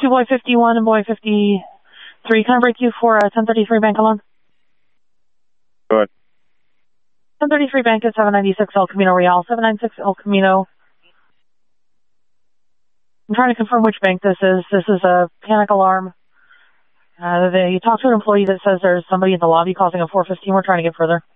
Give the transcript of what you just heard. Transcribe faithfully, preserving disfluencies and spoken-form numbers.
two boy fifty-one and boy fifty-three. Can I break you for a ten thirty-three bank alarm? Go ahead. ten thirty-three bank at seven ninety-six El Camino Real. seven ninety-six El Camino. I'm trying to confirm which bank this is. This is a panic alarm. Uh, they, you talked to an employee that says there's somebody in the lobby causing a four fifteen. We're trying to get further.